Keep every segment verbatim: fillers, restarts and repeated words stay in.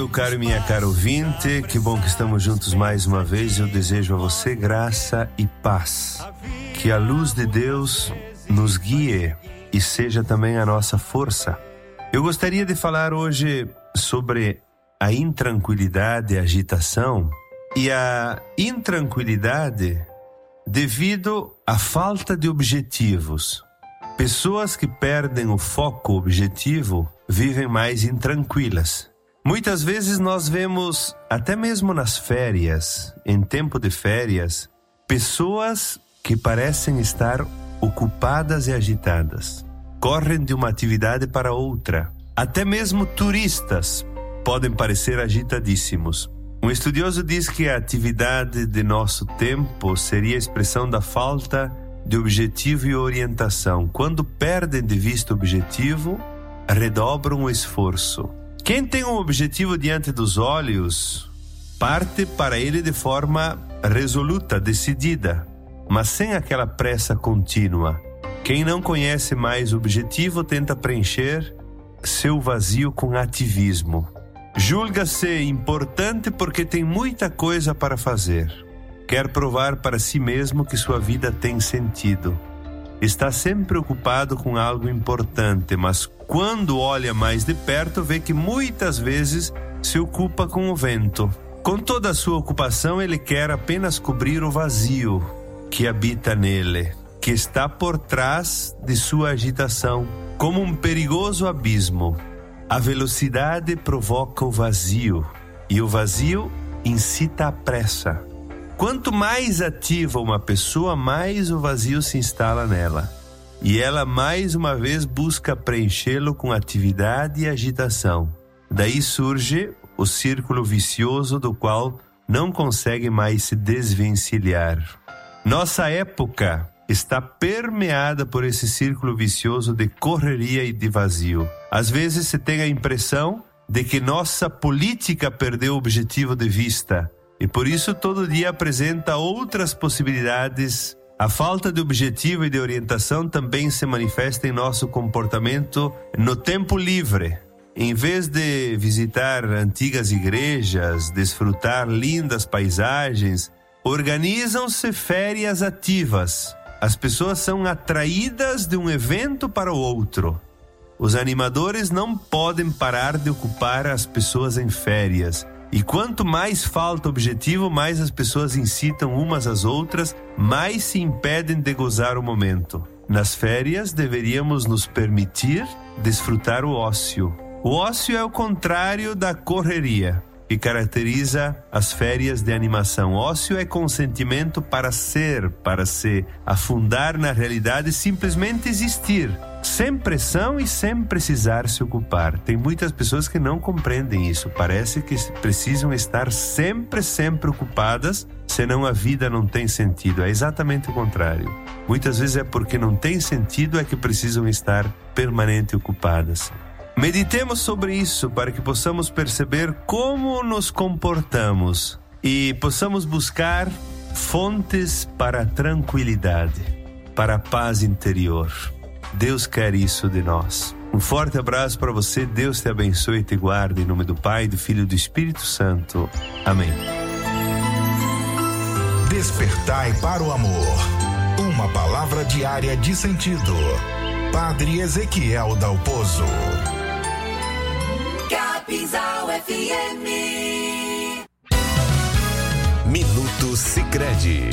meu caro e minha cara ouvinte, que bom que estamos juntos mais uma vez. Eu desejo a você graça e paz. Que a luz de Deus nos guie e seja também a nossa força. Eu gostaria de falar hoje sobre a intranquilidade e a agitação. E a intranquilidade devido à falta de objetivos. Pessoas que perdem o foco objetivo vivem mais intranquilas. Muitas vezes nós vemos, até mesmo nas férias, em tempo de férias, pessoas que parecem estar ocupadas e agitadas. Correm de uma atividade para outra. Até mesmo turistas podem parecer agitadíssimos. Um estudioso diz que a atividade de nosso tempo seria a expressão da falta de objetivo e orientação. Quando perdem de vista o objetivo, redobram o esforço. Quem tem um objetivo diante dos olhos, parte para ele de forma resoluta, decidida, mas sem aquela pressa contínua. Quem não conhece mais o objetivo tenta preencher seu vazio com ativismo. Julga-se importante porque tem muita coisa para fazer. Quer provar para si mesmo que sua vida tem sentido. Está sempre ocupado com algo importante, mas quando olha mais de perto, vê que muitas vezes se ocupa com o vento. Com toda a sua ocupação, ele quer apenas cobrir o vazio que habita nele, que está por trás de sua agitação, como um perigoso abismo. A velocidade provoca o vazio, e o vazio incita a pressa. Quanto mais ativa uma pessoa, mais o vazio se instala nela. E ela mais uma vez busca preenchê-lo com atividade e agitação. Daí surge o círculo vicioso do qual não consegue mais se desvencilhar. Nossa época está permeada por esse círculo vicioso de correria e de vazio. Às vezes se tem a impressão de que nossa política perdeu o objetivo de vista. E por isso todo dia apresenta outras possibilidades. A falta de objetivo e de orientação também se manifesta em nosso comportamento no tempo livre. Em vez de visitar antigas igrejas, desfrutar lindas paisagens, organizam-se férias ativas. As pessoas são atraídas de um evento para o outro. Os animadores não podem parar de ocupar as pessoas em férias. E quanto mais falta objetivo, mais as pessoas incitam umas às outras, mais se impedem de gozar o momento. Nas férias, deveríamos nos permitir desfrutar o ócio. O ócio é o contrário da correria, que caracteriza as férias de animação. Ócio é consentimento para ser, para se afundar na realidade, simplesmente existir, sem pressão e sem precisar se ocupar. Tem muitas pessoas que não compreendem isso. Parece que precisam estar sempre, sempre ocupadas, senão a vida não tem sentido. É exatamente o contrário. Muitas vezes é porque não tem sentido é que precisam estar permanente ocupadas. Meditemos sobre isso para que possamos perceber como nos comportamos e possamos buscar fontes para a tranquilidade, para a paz interior. Deus quer isso de nós. Um forte abraço para você. Deus te abençoe e te guarde. Em nome do Pai, do Filho e do Espírito Santo. Amém. Despertai para o amor. Uma palavra diária de sentido. Padre Ezequiel Dalpozo. Capinzal F M. Minuto Sicredi.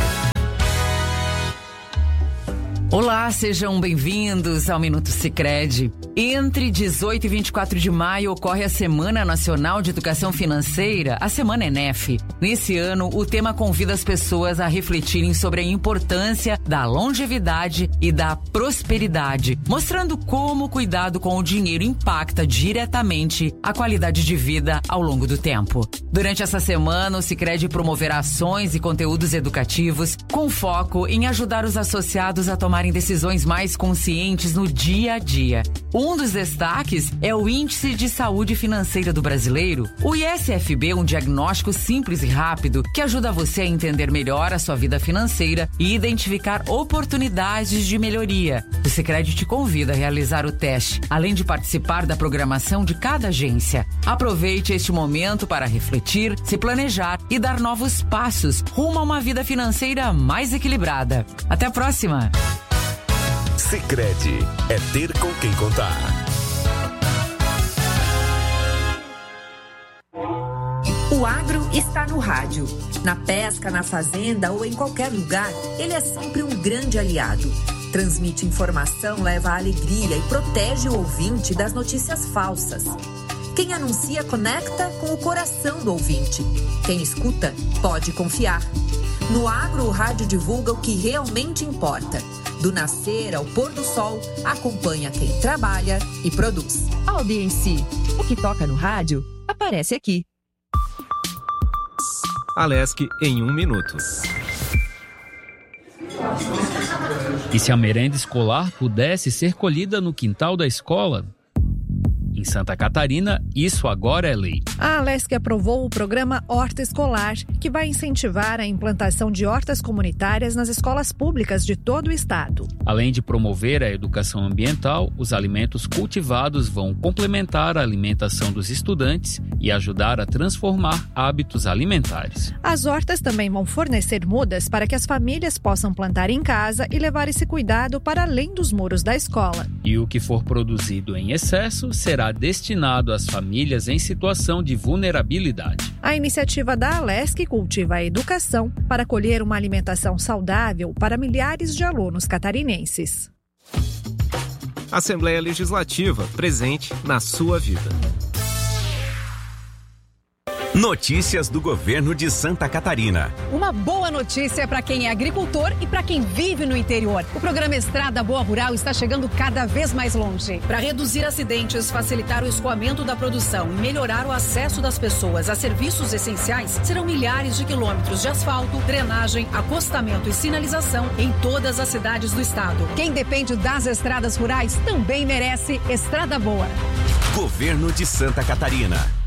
Olá, sejam bem-vindos ao Minuto Sicredi. Entre dezoito e vinte e quatro de maio ocorre a Semana Nacional de Educação Financeira, a Semana ENEF. Nesse ano, o tema convida as pessoas a refletirem sobre a importância da longevidade e da prosperidade, mostrando como o cuidado com o dinheiro impacta diretamente a qualidade de vida ao longo do tempo. Durante essa semana, o Sicredi promoverá ações e conteúdos educativos com foco em ajudar os associados a tomar tomarem decisões mais conscientes no dia a dia. Um dos destaques é o Índice de Saúde Financeira do Brasileiro, o I S F B, um diagnóstico simples e rápido que ajuda você a entender melhor a sua vida financeira e identificar oportunidades de melhoria. O Sicredi te convida a realizar o teste, além de participar da programação de cada agência. Aproveite este momento para refletir, se planejar e dar novos passos rumo a uma vida financeira mais equilibrada. Até a próxima! Sicredi é ter com quem contar. O agro está no rádio. Na pesca, na fazenda ou em qualquer lugar, ele é sempre um grande aliado. Transmite informação, leva alegria e protege o ouvinte das notícias falsas. Quem anuncia conecta com o coração do ouvinte. Quem escuta pode confiar. No agro, o rádio divulga o que realmente importa. Do nascer ao pôr do sol, acompanha quem trabalha e produz. Audiência. O que toca no rádio, aparece aqui. Alesc em um minuto. E se a merenda escolar pudesse ser colhida no quintal da escola? Em Santa Catarina, isso agora é lei. A Alesc aprovou o programa Horta Escolar, que vai incentivar a implantação de hortas comunitárias nas escolas públicas de todo o estado. Além de promover a educação ambiental, os alimentos cultivados vão complementar a alimentação dos estudantes e ajudar a transformar hábitos alimentares. As hortas também vão fornecer mudas para que as famílias possam plantar em casa e levar esse cuidado para além dos muros da escola. E o que for produzido em excesso será destinado às famílias em situação de vulnerabilidade. A iniciativa da Alesc cultiva a educação para colher uma alimentação saudável para milhares de alunos catarinenses. Assembleia Legislativa, presente na sua vida. Notícias do governo de Santa Catarina. Uma boa notícia para quem é agricultor e para quem vive no interior. O programa Estrada Boa Rural está chegando cada vez mais longe. Para reduzir acidentes, facilitar o escoamento da produção e melhorar o acesso das pessoas a serviços essenciais, serão milhares de quilômetros de asfalto, drenagem, acostamento e sinalização em todas as cidades do estado. Quem depende das estradas rurais também merece Estrada Boa. Governo de Santa Catarina.